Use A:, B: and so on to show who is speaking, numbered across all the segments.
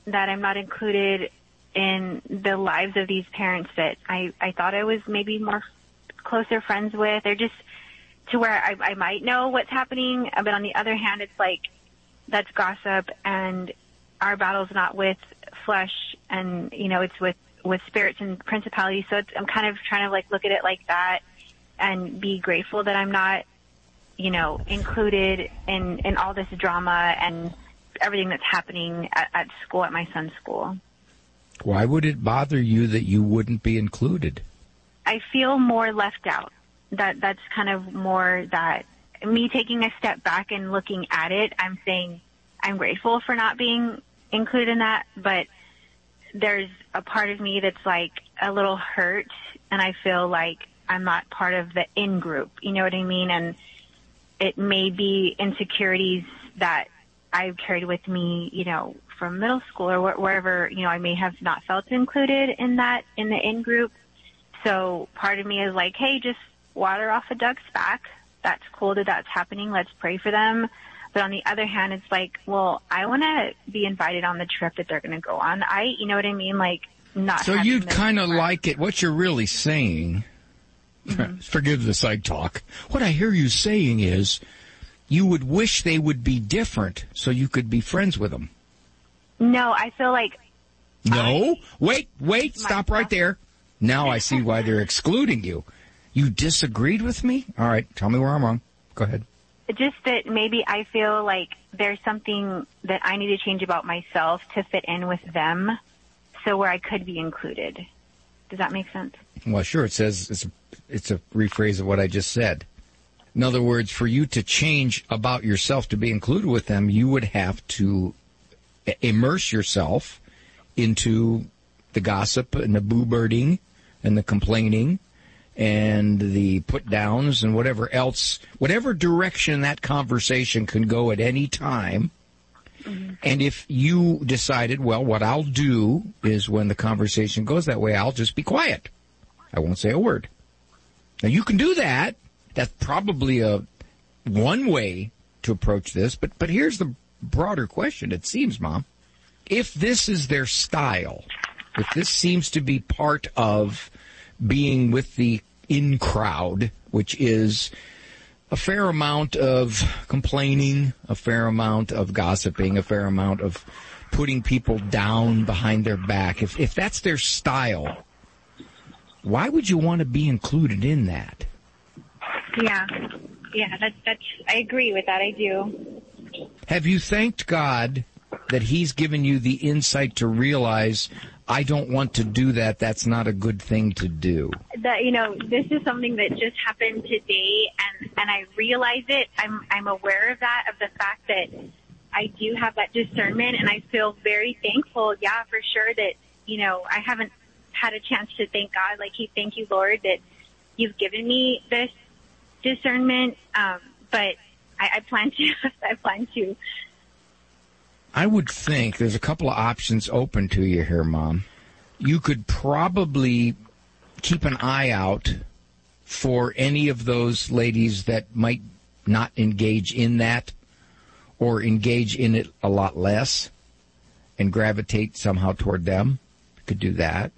A: that I'm not included in the lives of these parents that I thought I was maybe more closer friends with, or just to where I might know what's happening. But on the other hand, it's like, that's gossip, and our battle's not with flesh, and, it's with spirits and principalities. So I'm kind of trying to like look at it like that and be grateful that I'm not, included in all this drama and everything that's happening at school, at my son's school.
B: Why would it bother you that you wouldn't be included?
A: I feel more left out. That's kind of more that me taking a step back and looking at it. I'm saying I'm grateful for not being included in that, but there's a part of me that's like a little hurt, and I feel like I'm not part of the in group. You know what I mean? And it may be insecurities that I've carried with me, from middle school or wherever, I may have not felt included in the in group. So part of me is like, hey, just water off a duck's back. That's cool that that's happening. Let's pray for them. But on the other hand, it's like, well, I want to be invited on the trip that they're going to go on. You know what I mean? Like, not.
B: So you'd kind of like it. What you're really saying, forgive the psych talk. What I hear you saying is you would wish they would be different so you could be friends with them.
A: No, I feel like.
B: No, wait, stop right there. Now I see why they're excluding you. You disagreed with me? All right, tell me where I'm wrong. Go ahead.
A: Just that maybe I feel like there's something that I need to change about myself to fit in with them, so where I could be included. Does that make sense? Well,
B: sure. It says it's a rephrase of what I just said. In other words, for you to change about yourself to be included with them, you would have to immerse yourself into the gossip and the boo-birding and the complaining and the put-downs and whatever else, whatever direction that conversation can go at any time. Mm-hmm. And if you decided, well, what I'll do is when the conversation goes that way, I'll just be quiet. I won't say a word. Now, you can do that. That's probably one way to approach this. But here's the broader question, it seems, Mom. If this is their style, if this seems to be part of being with the in crowd, which is a fair amount of complaining, a fair amount of gossiping, a fair amount of putting people down behind their back, if that's their style, why would you want to be included in that?
A: Yeah, that's I agree with that. I do.
B: Have you thanked God that He's given you the insight to realize, I don't want to do that. That's not a good thing to do?
A: That, this is something that just happened today, and I realize it. I'm aware of that, of the fact that I do have that discernment, and I feel very thankful, for sure, that, I haven't had a chance to thank God. Like, thank you, Lord, that you've given me this discernment, but I plan to.
B: I would think there's a couple of options open to you here, Mom. You could probably keep an eye out for any of those ladies that might not engage in that or engage in it a lot less and gravitate somehow toward them. You could do that.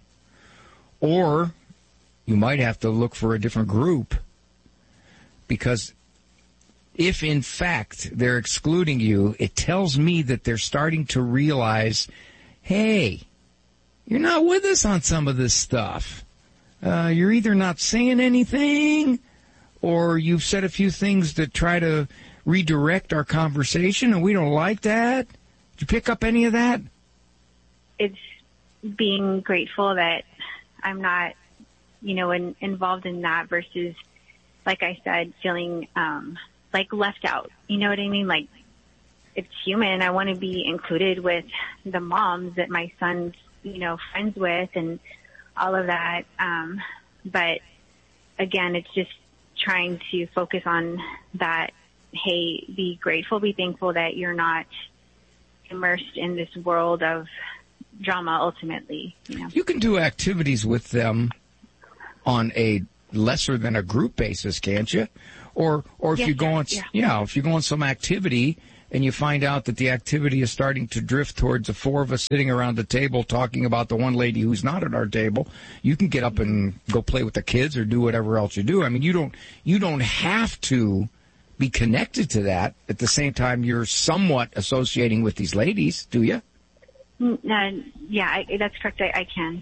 B: Or you might have to look for a different group, because if, in fact, they're excluding you, it tells me that they're starting to realize, hey, you're not with us on some of this stuff. You're either not saying anything, or you've said a few things that try to redirect our conversation, and we don't like that. Did you pick up any of that?
A: It's being grateful that I'm not, involved in that versus, like I said, feeling like left out. You know what I mean? Like, it's human. I want to be included with the moms that my son's, friends with and all of that. But again, it's just trying to focus on that. Hey, be grateful, be thankful that you're not immersed in this world of drama ultimately.
B: You can do activities with them on a lesser than a group basis, can't you? Or if you go on, if you go on some activity and you find out that the activity is starting to drift towards the four of us sitting around the table talking about the one lady who's not at our table, you can get up and go play with the kids or do whatever else you do. I mean, you don't have to be connected to that. At the same time, you're somewhat associating with these ladies, do you?
A: Yeah, that's correct. I can.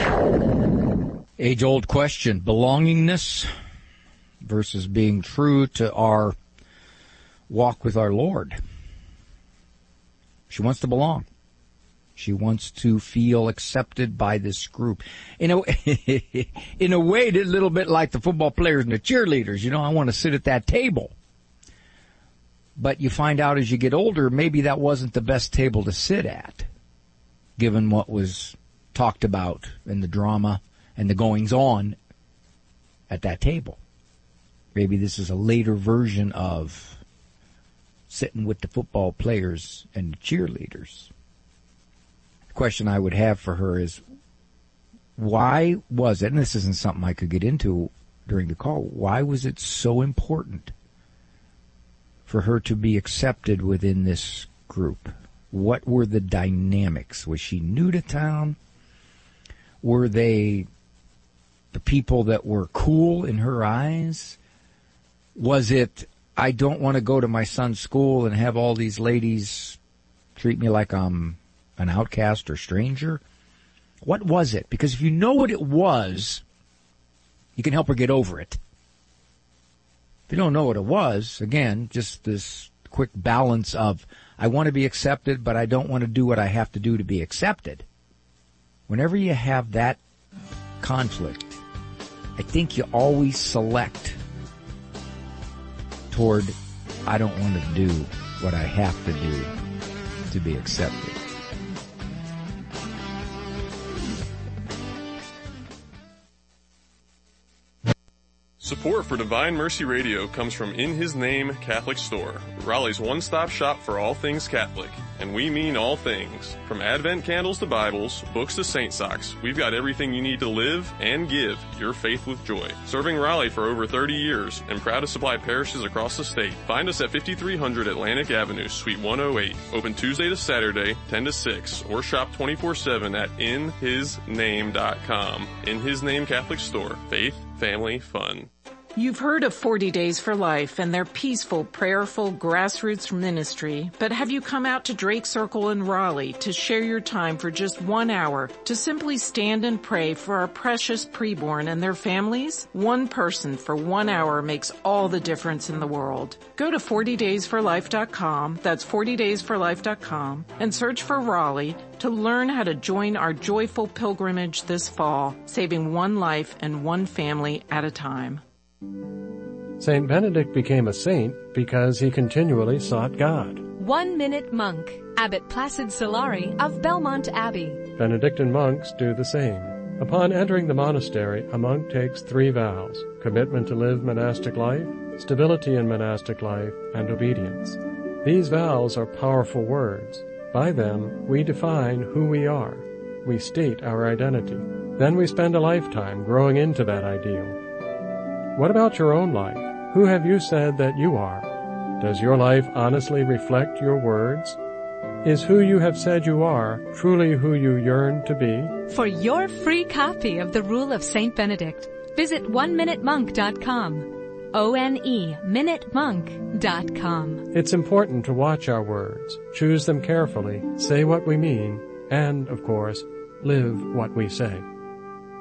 B: Age-old question, belongingness versus being true to our walk with our Lord. She wants to belong. She wants to feel accepted by this group. In a way, it's a little bit like the football players and the cheerleaders. You know, I want to sit at that table. But you find out as you get older, maybe that wasn't the best table to sit at, given what was talked about in the drama and the goings-on at that table. Maybe this is a later version of sitting with the football players and the cheerleaders. The question I would have for her is, why was it, and this isn't something I could get into during the call, why was it so important for her to be accepted within this group? What were the dynamics? Was she new to town? Were they the people that were cool in her eyes? Was it, I don't want to go to my son's school and have all these ladies treat me like I'm an outcast or stranger? What was it? Because if you know what it was, you can help her get over it. If you don't know what it was, again, just this quick balance of, I want to be accepted, but I don't want to do what I have to do to be accepted. Whenever you have that conflict, I think you always select toward, I don't want to do what I have to do to be accepted.
C: Support for Divine Mercy Radio comes from In His Name Catholic Store, Raleigh's one-stop shop for all things Catholic. And we mean all things. From Advent candles to Bibles, books to saint socks, we've got everything you need to live and give your faith with joy. Serving Raleigh for over 30 years and proud to supply parishes across the state. Find us at 5300 Atlantic Avenue, Suite 108. Open Tuesday to Saturday, 10 to 6, or shop 24/7 at inhisname.com. In His Name Catholic Store. Faith, family, fun.
D: You've heard of 40 Days for Life and their peaceful, prayerful grassroots ministry, but have you come out to Drake Circle in Raleigh to share your time for just 1 hour to simply stand and pray for our precious preborn and their families? One person for 1 hour makes all the difference in the world. Go to 40daysforlife.com, that's 40daysforlife.com, and search for Raleigh to learn how to join our joyful pilgrimage this fall, saving one life and one family at a time.
E: Saint Benedict became a saint because he continually sought God.
F: 1 Minute Monk, Abbot Placid Solari of Belmont Abbey.
E: Benedictine monks do the same. Upon entering the monastery, a monk takes 3 vows: commitment to live monastic life, stability in monastic life, and obedience. These vows are powerful words. By them, we define who we are. We state our identity. Then we spend a lifetime growing into that ideal. What about your own life? Who have you said that you are? Does your life honestly reflect your words? Is who you have said you are truly who you yearn to be?
F: For your free copy of the Rule of Saint Benedict, visit oneminutemonk.com. oneminutemonk.com.
E: It's important to watch our words, choose them carefully, say what we mean, and, of course, live what we say.